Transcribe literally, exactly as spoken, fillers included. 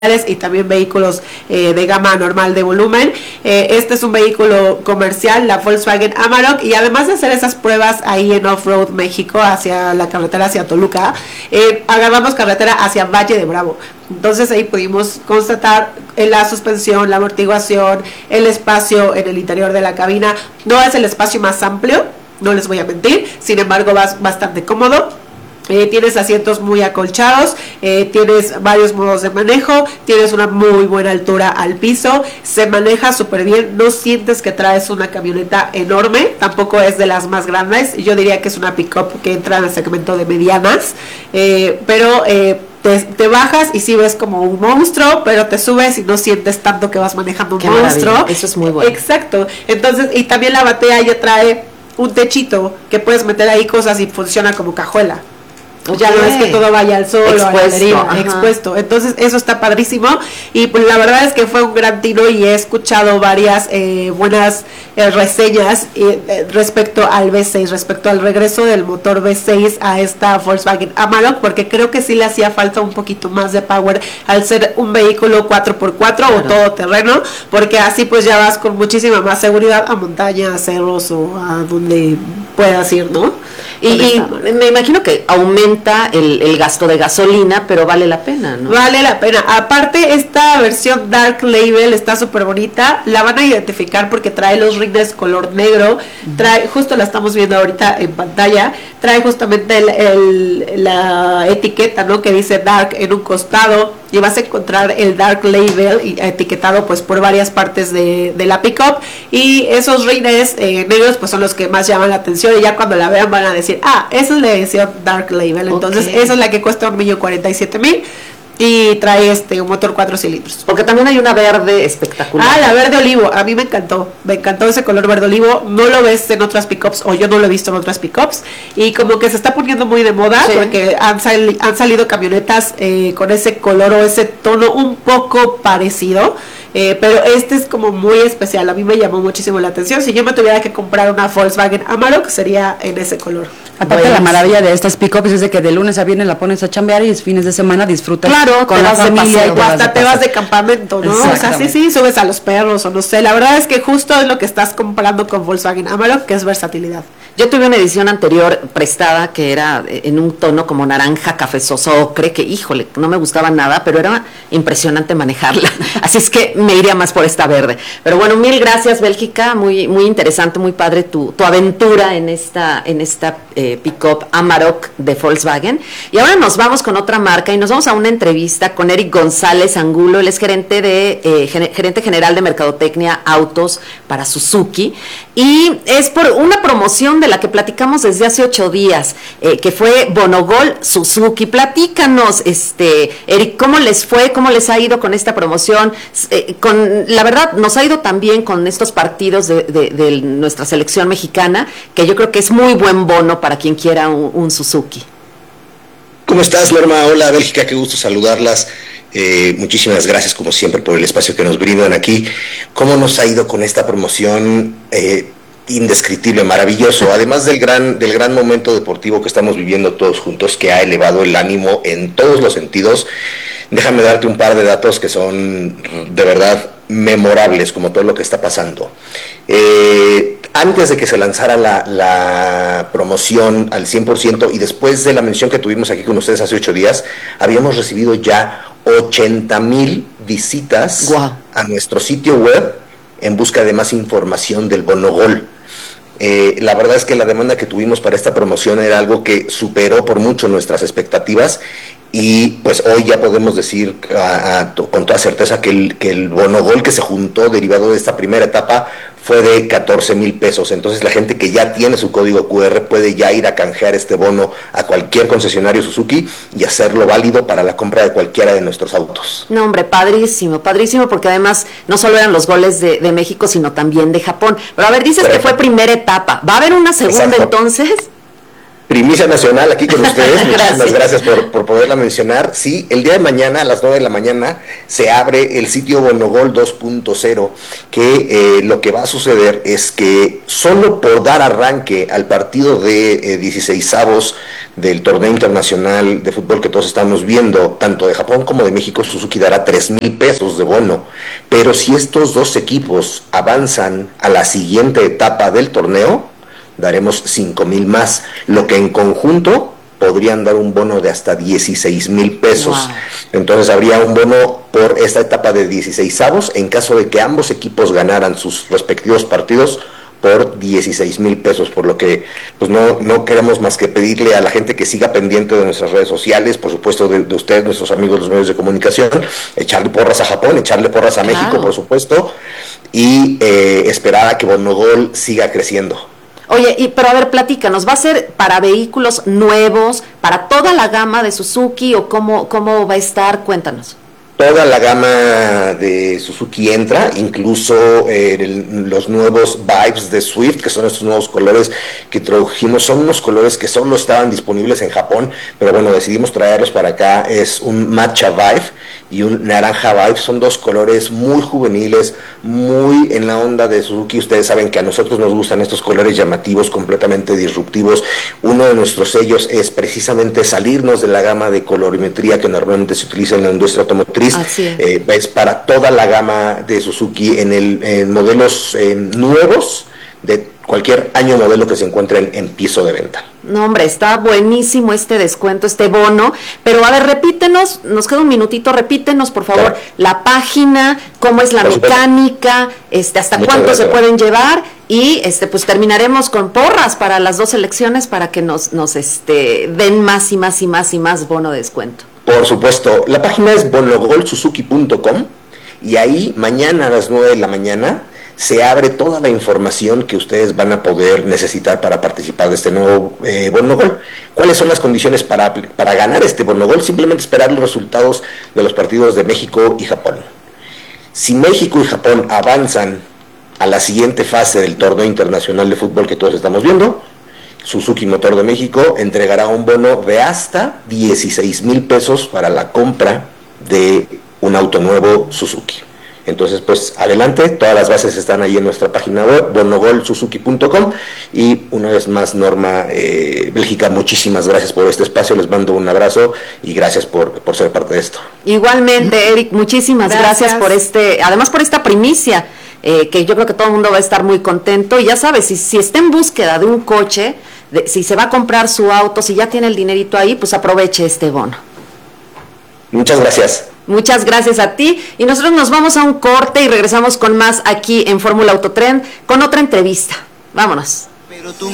y también vehículos eh, de gama normal de volumen. Eh, este es un vehículo comercial, la Volkswagen Amarok, y además de hacer esas pruebas ahí en Off-Road México, hacia la carretera hacia Toluca, eh, agarramos carretera hacia Valle de Bravo. Entonces ahí pudimos constatar en la suspensión, la amortiguación, el espacio en el interior de la cabina. No es el espacio más amplio, no les voy a mentir, sin embargo va bastante cómodo. Eh, tienes asientos muy acolchados, eh, tienes varios modos de manejo, tienes una muy buena altura al piso, se maneja súper bien, no sientes que traes una camioneta enorme, tampoco es de las más grandes, yo diría que es una pick-up que entra en el segmento de medianas, eh, pero eh, te, te bajas y sí ves como un monstruo, pero te subes y no sientes tanto que vas manejando un Qué monstruo. maravilla. Eso es muy bueno. Exacto, entonces, y también la batea ya trae un techito que puedes meter ahí cosas y funciona como cajuela. Okay. Ya no es que todo vaya al sol o a la deriva, expuesto. Entonces eso está padrísimo y pues la verdad es que fue un gran tiro y he escuchado varias eh, buenas eh, reseñas eh, respecto al V seis, respecto al regreso del motor V seis a esta Volkswagen Amarok, porque creo que sí le hacía falta un poquito más de power al ser un vehículo cuatro por cuatro claro. o todoterreno, porque así pues ya vas con muchísima más seguridad a montaña, a cerros o a donde puedas ir, ¿no? Y, y me imagino que aumenta el, el gasto de gasolina, pero vale la pena, ¿no? Vale la pena. Aparte, esta versión Dark Label está súper bonita. La van a identificar porque trae los rines color negro. Trae, justo la estamos viendo ahorita en pantalla. Trae justamente el, el, la etiqueta, ¿no? Que dice Dark en un costado. Y vas a encontrar el Dark Label etiquetado pues por varias partes de, de la pickup. Y esos rines eh, negros pues son los que más llaman la atención. Y ya cuando la vean van a decir, ah, esa es la edición Dark Label. Entonces okay. esa es la que cuesta un millón cuarenta y siete mil. Y trae este un motor cuatro cilindros. Porque también hay una verde espectacular. Ah, la verde olivo, a mí me encantó. Me encantó ese color verde olivo. No lo ves en otras pickups, o yo no lo he visto en otras pickups. Y como que se está poniendo muy de moda, sí. porque han, sali han salido camionetas eh, con ese color o ese tono un poco parecido. Eh, pero este es como muy especial. A mí me llamó muchísimo la atención. Si yo me tuviera que comprar una Volkswagen Amarok, sería en ese color. Aparte, la maravilla de estas pickups es de que de lunes a viernes la pones a chambear y fines de semana disfrutas claro, con la familia. O hasta te vas de campamento, ¿no? O sea, sí, sí, subes a los perros o no sé. La verdad es que justo es lo que estás comprando con Volkswagen Amarok, que es versatilidad. Yo tuve una edición anterior prestada que era en un tono como naranja, cafezoso, ocre, que híjole, no me gustaba nada, pero era impresionante manejarla. Así es que me iría más por esta verde. Pero bueno, mil gracias, Bélgica, muy muy interesante, muy padre tu, tu aventura en esta en esta eh, pickup Amarok de Volkswagen. Y ahora nos vamos con otra marca y nos vamos a una entrevista con Eric González Angulo. Él es gerente de eh, gerente general de Mercadotecnia Autos para Suzuki y es por una promoción de la que platicamos desde hace ocho días, eh, que fue Bonogol Suzuki. Platícanos, este, Eric, ¿cómo les fue? ¿Cómo les ha ido con esta promoción? Eh, con, la verdad, nos ha ido también con estos partidos de, de, de nuestra selección mexicana, que yo creo que es muy buen bono para quien quiera un, un Suzuki. ¿Cómo estás, Norma? Hola, Bélgica, qué gusto saludarlas. Eh, muchísimas gracias, como siempre, por el espacio que nos brindan aquí. ¿Cómo nos ha ido con esta promoción? Eh, indescriptible, maravilloso, además del gran del gran momento deportivo que estamos viviendo todos juntos, que ha elevado el ánimo en todos los sentidos. Déjame darte un par de datos que son de verdad memorables, como todo lo que está pasando. Eh, antes de que se lanzara la, la promoción al cien por ciento y después de la mención que tuvimos aquí con ustedes hace ocho días, habíamos recibido ya ochenta mil visitas wow. a nuestro sitio web en busca de más información del Bonogol. Eh, la verdad es que la demanda que tuvimos para esta promoción era algo que superó por mucho nuestras expectativas y pues hoy ya podemos decir a, a, con toda certeza que el, que el Bonogol que se juntó derivado de esta primera etapa fue de catorce mil pesos. Entonces la gente que ya tiene su código cu erre puede ya ir a canjear este bono a cualquier concesionario Suzuki y hacerlo válido para la compra de cualquiera de nuestros autos. No, hombre, padrísimo, padrísimo, porque además no solo eran los goles de, de México, sino también de Japón. Pero a ver, dices Correcto. que fue primera etapa. ¿Va a haber una segunda Exacto. entonces? primicia nacional aquí con ustedes. Muchísimas gracias por, por poderla mencionar. Sí, el día de mañana a las nueve de la mañana se abre el sitio Bonogol dos punto cero, que eh, lo que va a suceder es que solo por dar arranque al partido de eh, dieciseisavos del torneo internacional de fútbol que todos estamos viendo, tanto de Japón como de México, Suzuki dará tres mil pesos de bono. Pero si estos dos equipos avanzan a la siguiente etapa del torneo, daremos cinco mil más, lo que en conjunto podrían dar un bono de hasta dieciséis mil pesos. Wow. Entonces habría un bono por esta etapa de dieciseisavos en caso de que ambos equipos ganaran sus respectivos partidos por dieciséis mil pesos, por lo que pues no, no queremos más que pedirle a la gente que siga pendiente de nuestras redes sociales, por supuesto de, de ustedes, nuestros amigos, los medios de comunicación, echarle porras a Japón, echarle porras a México, claro, por supuesto, y eh, esperar a que Bonogol siga creciendo. Oye, y, pero a ver, platícanos, ¿va a ser para vehículos nuevos, para toda la gama de Suzuki o cómo, cómo va a estar? Cuéntanos. Toda la gama de Suzuki entra, incluso eh, el, los nuevos Vibes de Swift, que son estos nuevos colores que trajimos, son unos colores que solo estaban disponibles en Japón, pero bueno, decidimos traerlos para acá. Es un Matcha Vibe y un Naranja Vibe, son dos colores muy juveniles, muy en la onda de Suzuki. Ustedes saben que a nosotros nos gustan estos colores llamativos, completamente disruptivos. Uno de nuestros sellos es precisamente salirnos de la gama de colorimetría que normalmente se utiliza en la industria automotriz. Así es. Eh, es para toda la gama de Suzuki en, el, en modelos eh, nuevos de cualquier año modelo que se encuentren en piso de venta. No, hombre, está buenísimo este descuento, este bono, pero a ver, repítenos, nos queda un minutito, repítenos por favor, claro, la página, cómo es la por mecánica, este, hasta Muchas cuánto gracias. se pueden llevar, y este pues terminaremos con porras para las dos selecciones para que nos, nos este, den más y más y más y más bono de descuento. Por supuesto, la página es bonogol suzuki punto com y ahí mañana a las nueve de la mañana se abre toda la información que ustedes van a poder necesitar para participar de este nuevo eh, Bonogol. ¿Cuáles son las condiciones para, para ganar este Bonogol? Simplemente esperar los resultados de los partidos de México y Japón. Si México y Japón avanzan a la siguiente fase del torneo internacional de fútbol que todos estamos viendo, Suzuki Motor de México entregará un bono de hasta dieciséis mil pesos para la compra de un auto nuevo Suzuki. Entonces, pues adelante, todas las bases están ahí en nuestra página web, bonogol suzuki punto com, y una vez más, Norma, eh, Bélgica, muchísimas gracias por este espacio, les mando un abrazo y gracias por, por ser parte de esto. Igualmente, Eric, muchísimas gracias, gracias por este, además por esta primicia, eh, que yo creo que todo el mundo va a estar muy contento, y ya sabes, si, si está en búsqueda de un coche, de, si se va a comprar su auto, si ya tiene el dinerito ahí, pues aproveche este bono. Muchas gracias. Muchas gracias a ti, y nosotros nos vamos a un corte y regresamos con más aquí en Fórmula Autotrend con otra entrevista. Vámonos. Pero tú